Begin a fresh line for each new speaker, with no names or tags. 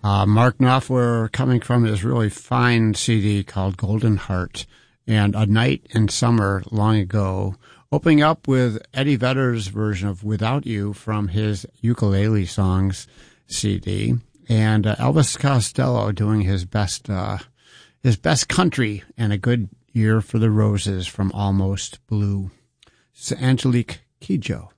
Mark Knopfler coming from his really fine CD called Golden Heart and A Night in Summer Long Ago, opening up with Eddie Vedder's version of Without You from his Ukulele Songs CD, and Elvis Costello doing his best country and A Good Year for the Roses from Almost Blue. It's Angelique Kidjo.